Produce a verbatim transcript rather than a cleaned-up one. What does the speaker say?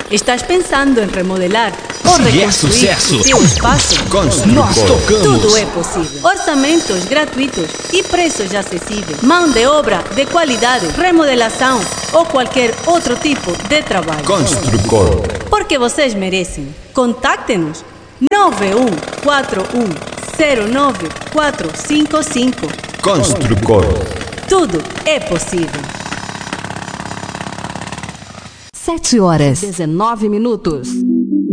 Estás pensando em remodelar ou Se é reconstruir sucesso, o teu espaço? nós tocamos. Tudo é possível. Orçamentos gratuitos e preços acessíveis. Mão de obra de qualidade, remodelação ou qualquer outro tipo de trabalho. Construcor. Porque vocês merecem. Contacte-nos nove um quatro um zero nove quatro cinco cinco. Construcor. Tudo é possível. Sete horas, dezenove minutos.